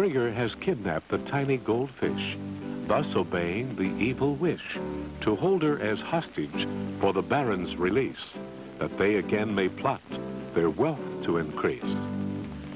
Trigger has kidnapped the tiny goldfish, thus obeying the evil wish to hold her as hostage for the Baron's release, that they again may plot their wealth to increase.